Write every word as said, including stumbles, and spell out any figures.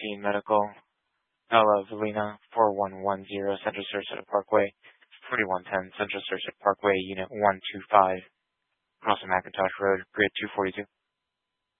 nineteen Medical, Ella Valina, four one one zero Central Sarasota Parkway, forty-one ten Central Sarasota Parkway, Unit one two five, across the McIntosh Road, Grid two forty-two.